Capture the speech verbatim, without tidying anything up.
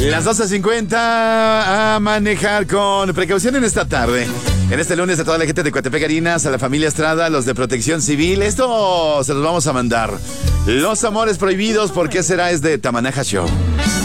Las doce cincuenta, a manejar con precaución en esta tarde. En este lunes a toda la gente de Coatepec Harinas, a la familia Estrada, a los de Protección Civil. Esto se los vamos a mandar. Los amores prohibidos, ¿por qué será? Es de Tamanaja Show.